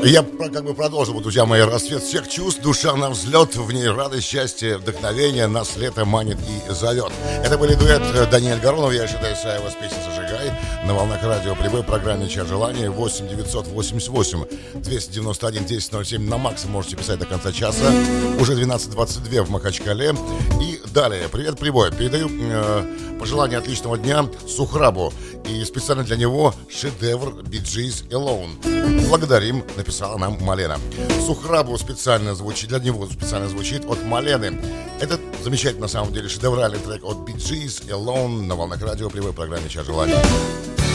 Я как бы продолжил, друзья мои, расцвет всех чувств, душа на взлет, в ней радость, счастье, вдохновение, нас лето манит и зовет. Это были дуэт Даниэль Горонов, я считаю, Саева с песней «Зажигай» на волнах радио Прибой, программе «Чат желания», 8 988 291 1007 на максимум можете писать до конца часа, уже 12:22 в Махачкале. И далее, привет, Прибой, передаю пожелание отличного дня Сухрабу, и специально для него шедевр Bee Gees Alone. Благодарим, написала нам Малена. Сухрабу специально звучит, для него специально звучит от Малены. Это замечательно, на самом деле, шедевральный трек от Bee Gees Alone на волнах радио Прибой, программе «Чат желания».